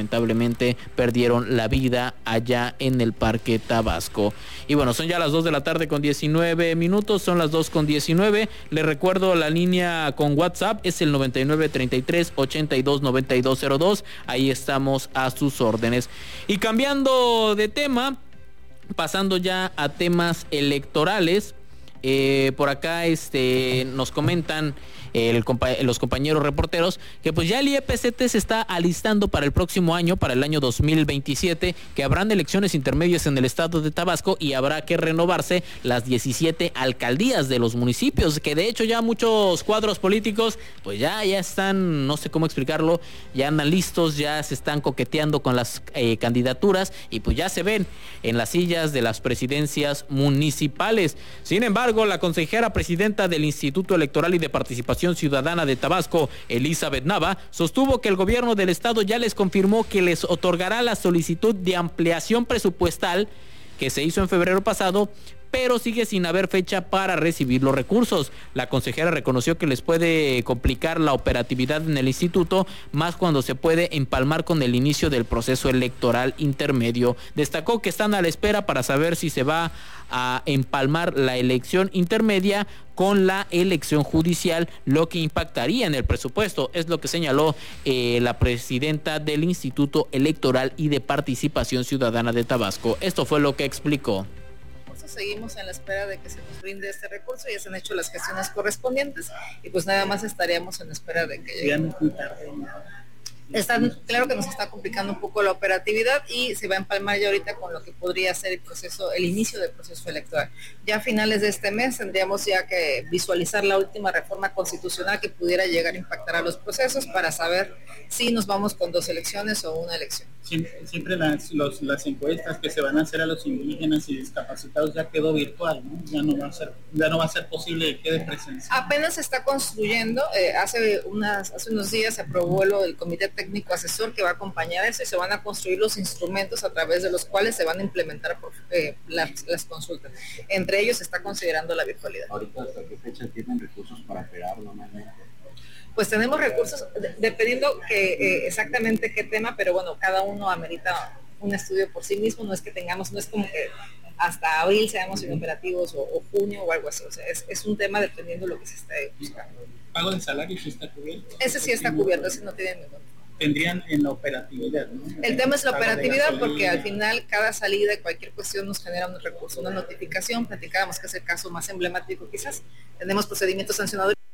lamentablemente perdieron la vida allá en el Parque Tabasco. Y bueno, son ya las 2 de la tarde con 19 minutos, son las 2 con 19. Les recuerdo la línea con WhatsApp, es el 9933-829202. Ahí estamos a sus órdenes. Y cambiando de tema, pasando ya a temas electorales, por acá nos comentan los compañeros reporteros que pues ya el IEPCT se está alistando para el próximo año, para el año 2027, que habrán elecciones intermedias en el estado de Tabasco y habrá que renovarse las 17 alcaldías de los municipios, que de hecho ya muchos cuadros políticos pues ya están, no sé cómo explicarlo, ya andan listos, ya se están coqueteando con las candidaturas y pues ya se ven en las sillas de las presidencias municipales. Sin embargo, la consejera presidenta del Instituto Electoral y de Participación Ciudadana de Tabasco, Elizabeth Nava, sostuvo que el gobierno del estado ya les confirmó que les otorgará la solicitud de ampliación presupuestal que se hizo en febrero pasado, pero sigue sin haber fecha para recibir los recursos. La consejera reconoció que les puede complicar la operatividad en el instituto, más cuando se puede empalmar con el inicio del proceso electoral intermedio. Destacó que están a la espera para saber si se va a empalmar la elección intermedia con la elección judicial, lo que impactaría en el presupuesto, es lo que señaló la presidenta del Instituto Electoral y de Participación Ciudadana de Tabasco. Esto fue lo que explicó. Seguimos en la espera de que se nos brinde este recurso, ya se han hecho las gestiones correspondientes y pues nada más estaríamos en espera de que llegue. Claro que nos está complicando un poco la operatividad y se va a empalmar ya ahorita con lo que podría ser el inicio del proceso electoral. Ya a finales de este mes tendríamos ya que visualizar la última reforma constitucional que pudiera llegar a impactar a los procesos para saber si nos vamos con 2 elecciones o una elección. Siempre las encuestas que se van a hacer a los indígenas y discapacitados ya quedó virtual, ¿no? Ya no va a ser posible que quede presencial. Apenas se está construyendo, hace unos días se aprobó el comité técnico asesor que va a acompañar eso y se van a construir los instrumentos a través de los cuales se van a implementar las consultas. Entre ellos se está considerando la virtualidad. ¿Ahorita hasta qué fecha tienen recursos para operarlo? Pues tenemos recursos, dependiendo exactamente qué tema, pero bueno, cada uno amerita un estudio por sí mismo, no es como que hasta abril seamos inoperativos o junio o algo así, o sea, es un tema dependiendo de lo que se esté buscando. ¿Pago de salario sí está cubierto? Ese sí está cubierto, ese no tiene ningún. Tendrían en la operatividad, ¿no? El tema es la operatividad porque al final cada salida de cualquier cuestión nos genera un recurso, una notificación. Platicábamos que es el caso más emblemático quizás. Tenemos procedimientos sancionadores